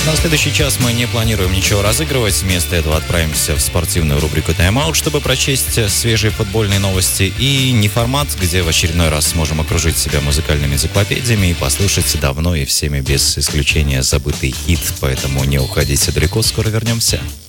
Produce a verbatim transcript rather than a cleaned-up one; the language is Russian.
На следующий час мы не планируем ничего разыгрывать. Вместо этого отправимся в спортивную рубрику «Тайм-аут», чтобы прочесть свежие футбольные новости, и «Неформат», где в очередной раз сможем окружить себя музыкальными энциклопедиями и послушать давно и всеми без исключения забытый хит. Поэтому не уходите далеко, скоро вернемся.